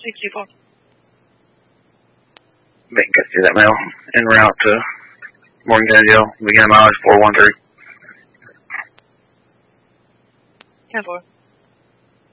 CQ4. Make get through that mail. En route to Morgan County Jail. Beginning mileage 413. 10-4.